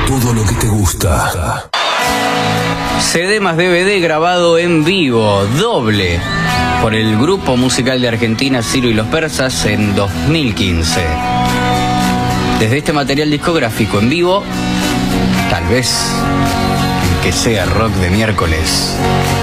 Todo lo que te gusta. CD más DVD grabado en vivo, doble, por el grupo musical de Argentina Ciro y los Persas en 2015. Desde este material discográfico en vivo, tal vez que sea rock de miércoles.